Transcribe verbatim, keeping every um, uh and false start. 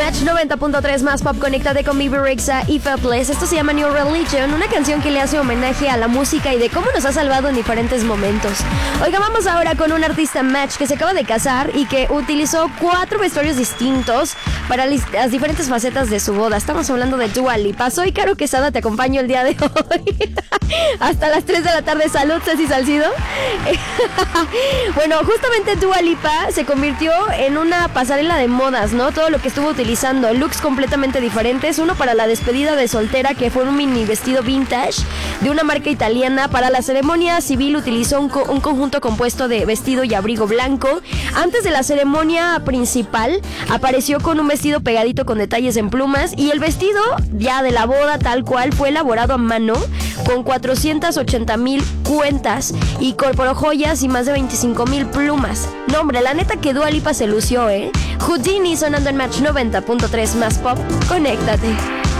Match noventa punto tres más pop, conéctate con Bebe Rexha y Faithless. Esto se llama New Religion, una canción que le hace homenaje a la música y de cómo nos ha salvado en diferentes momentos. Oiga, vamos ahora con un artista Match que se acaba de casar y que utilizó cuatro vestuarios distintos para las diferentes facetas de su boda. Estamos hablando de Dua Lipa. Soy Caro Quesada, te acompaño el día de hoy hasta las tres de la tarde. Salud, Ceci Salcido. Bueno, justamente Dua Lipa se convirtió en una pasarela de modas, ¿no? Todo lo que estuvo utilizando, looks completamente diferentes. Uno para la despedida de soltera, que fue un mini vestido vintage de una marca italiana. Para la ceremonia civil utilizó un, co- un conjunto compuesto de vestido y abrigo blanco. Antes de la ceremonia principal apareció con un vestido pegadito con detalles en plumas, y el vestido ya de la boda tal cual fue elaborado a mano con cuatrocientas ochenta mil cuentas, y incorporó joyas y más de veinticinco mil plumas. No, hombre, la neta que Dua Lipa se lució, ¿eh? Houdini sonando en Match noventa punto tres más pop. Conéctate.